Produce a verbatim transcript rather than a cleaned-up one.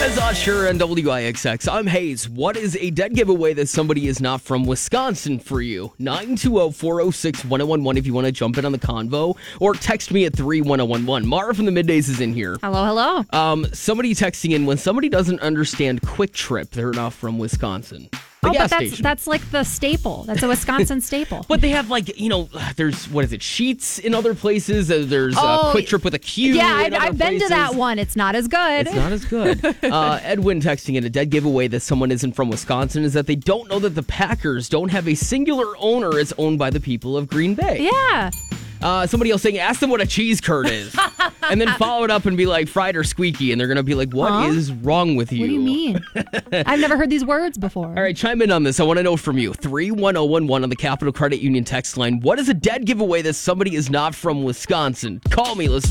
As Usher and W I X X, I'm Hayes. What is a dead giveaway that somebody is not from Wisconsin for you? nine two zero, four zero six, one zero one one if you want to jump in on the convo, or text me at three one zero one one. Mara from the Middays is in here. Hello, hello. Um, somebody texting in, when somebody doesn't understand Quick Trip, they're not from Wisconsin. The oh, gas but that's station. that's like the staple. That's a Wisconsin staple. But they have, like, you know, there's, what is it, Sheets in other places. Uh, There's Oh, uh, Quick Trip with a Q. yeah, in I've, other I've been to places. that one. It's not as good. It's not as good. uh, Edwin texting in, a dead giveaway that someone isn't from Wisconsin is that they don't know that the Packers don't have a singular owner. It's owned by the people of Green Bay. Yeah. Uh, somebody else saying, ask them what a cheese curd is. And then follow it up and be like, fried or squeaky. And they're going to be like, what is Huh? wrong with you? What do you mean? I've never heard these words before. All right, chime in on this. I want to know from you. three one zero one one on the Capital Credit Union text line. What is a dead giveaway that somebody is not from Wisconsin? Call me. Let's